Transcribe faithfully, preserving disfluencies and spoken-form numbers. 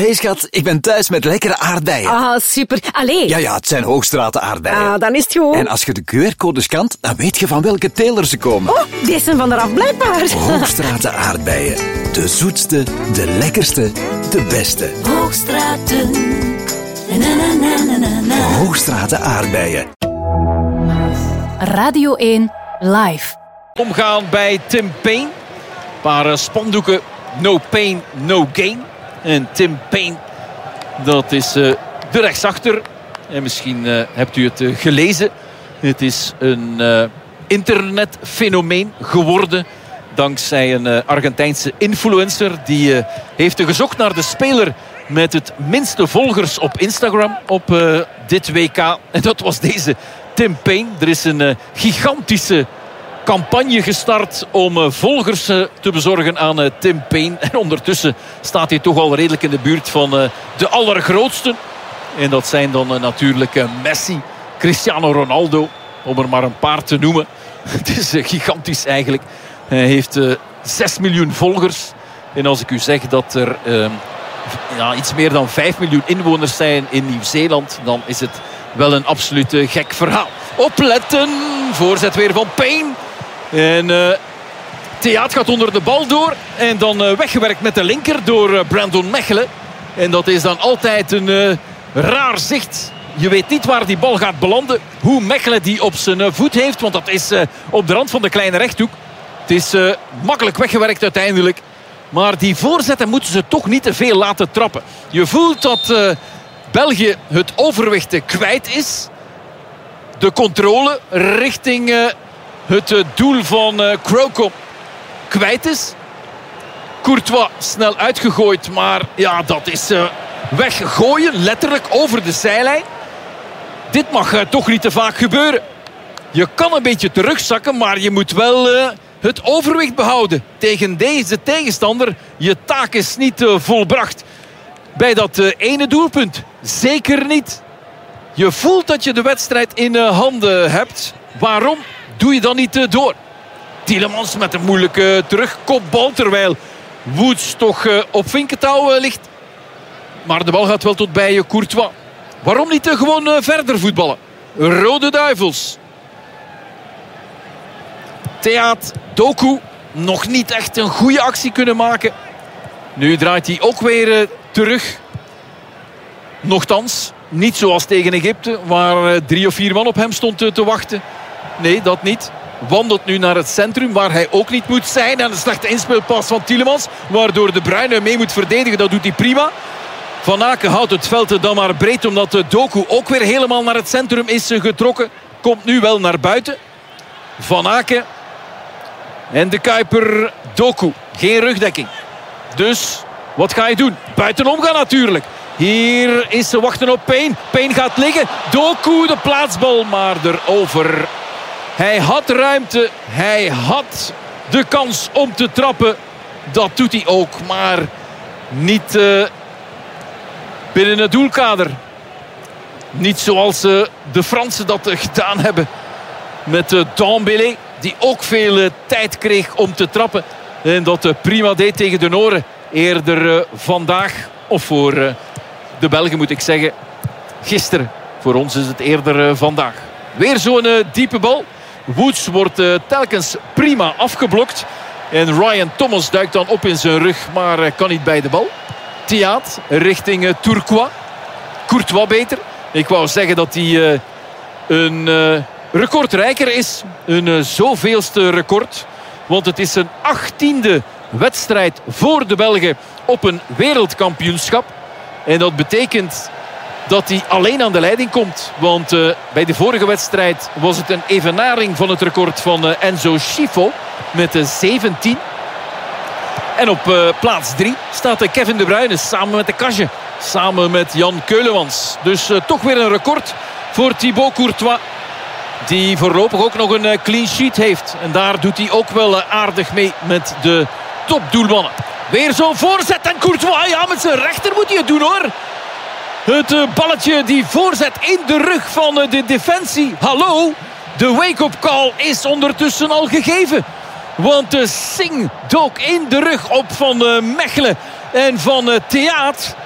Hey schat, ik ben thuis met lekkere aardbeien. Ah, super. Allee. Ja, ja, het zijn Hoogstraten aardbeien. Ah, dan is het goed. En als je de Q R-code scant, dan weet je van welke teler ze komen. Oh, die zijn van eraf blijkbaar. Hoogstraten aardbeien. De zoetste, de lekkerste, de beste. Hoogstraten. Na, na, na, na, na, na. Hoogstraten aardbeien. Radio één live. Omgaan bij Tim Paine. Een paar uh, spandoeken. No pain, no gain. En Tim Paine, dat is uh, de rechtsachter. En misschien uh, hebt u het uh, gelezen. Het is een uh, internetfenomeen geworden. Dankzij een uh, Argentijnse influencer. Die uh, heeft gezocht naar de speler met het minste volgers op Instagram. Op uh, dit W K. En dat was deze Tim Paine. Er is een uh, gigantische campagne gestart om uh, volgers uh, te bezorgen aan uh, Tim Paine. En ondertussen staat hij toch al redelijk in de buurt van uh, de allergrootsten. En dat zijn dan uh, natuurlijk uh, Messi, Cristiano Ronaldo, om er maar een paar te noemen. Het is uh, gigantisch eigenlijk. Hij heeft uh, zes miljoen volgers. En als ik u zeg dat er uh, ja, iets meer dan vijf miljoen inwoners zijn in Nieuw-Zeeland, dan is het wel een absoluut uh, gek verhaal. Opletten! Voorzet weer van Paine. En uh, Theaat gaat onder de bal door. En dan uh, weggewerkt met de linker door uh, Brandon Mechelen. En dat is dan altijd een uh, raar zicht. Je weet niet waar die bal gaat belanden. Hoe Mechelen die op zijn uh, voet heeft. Want dat is uh, op de rand van de kleine rechthoek. Het is uh, makkelijk weggewerkt uiteindelijk. Maar die voorzetten moeten ze toch niet te veel laten trappen. Je voelt dat uh, België het overwicht kwijt is. De controle richting uh, het uh, doel van uh, Krokop kwijt is. Courtois snel uitgegooid. Maar ja, dat is uh, weggooien. Letterlijk over de zijlijn. Dit mag uh, toch niet te vaak gebeuren. Je kan een beetje terugzakken. Maar je moet wel uh, het overwicht behouden. Tegen deze tegenstander. Je taak is niet uh, volbracht. Bij dat uh, ene doelpunt. Zeker niet. Je voelt dat je de wedstrijd in uh, handen hebt. Waarom doe je dan niet uh, door? Tielemans met een moeilijke terugkopbal. Terwijl Woods toch uh, op vinkentouw uh, ligt. Maar de bal gaat wel tot bij uh, Courtois. Waarom niet uh, gewoon uh, verder voetballen? Rode Duivels. Theaat, Doku. Nog niet echt een goede actie kunnen maken. Nu draait hij ook weer uh, terug. Nochtans, niet zoals tegen Egypte, waar uh, drie of vier man op hem stond uh, te wachten. Nee, dat niet. Wandelt nu naar het centrum, waar hij ook niet moet zijn. En een slechte inspeelpas van Tielemans, waardoor De Bruyne mee moet verdedigen. Dat doet hij prima. Van Aken houdt het veld dan maar breed, omdat de Doku ook weer helemaal naar het centrum is uh, getrokken. Komt nu wel naar buiten. Van Aken. En de Kuiper Doku. Geen rugdekking. Dus, wat ga je doen? Buitenom gaan natuurlijk. Hier is ze wachten op Paine. Paine gaat liggen. Doku de plaatsbal, maar erover. Hij had ruimte. Hij had de kans om te trappen. Dat doet hij ook. Maar niet uh, binnen het doelkader. Niet zoals uh, de Fransen dat uh, gedaan hebben. Met uh, Dembélé. Die ook veel uh, tijd kreeg om te trappen. En dat uh, prima deed tegen de Noren. Eerder uh, vandaag. Of voor... Uh, De Belgen moet ik zeggen, gisteren. Voor ons is het eerder uh, vandaag. Weer zo'n uh, diepe bal. Woods wordt uh, telkens prima afgeblokt. En Ryan Thomas duikt dan op in zijn rug, maar uh, kan niet bij de bal. Theaat richting uh, Tourcoing. Courtois beter. Ik wou zeggen dat hij uh, een uh, recordrijker is. Een uh, zoveelste record. Want het is een achttiende wedstrijd voor de Belgen op een wereldkampioenschap. En dat betekent dat hij alleen aan de leiding komt. Want uh, bij de vorige wedstrijd was het een evenaring van het record van uh, Enzo Schifo. Met uh, zeventien. En op uh, plaats drie staat uh, Kevin De Bruyne samen met de Kage. Samen met Jan Keulemans. Dus uh, toch weer een record voor Thibaut Courtois. Die voorlopig ook nog een uh, clean sheet heeft. En daar doet hij ook wel uh, aardig mee met de topdoelmannen. Weer zo'n voorzet en Courtois, ja, met zijn rechter moet hij het doen hoor. Het uh, balletje die voorzet in de rug van uh, de defensie. Hallo, de wake-up call is ondertussen al gegeven. Want uh, Singh dook in de rug op van uh, Mechelen en van uh, Theaat.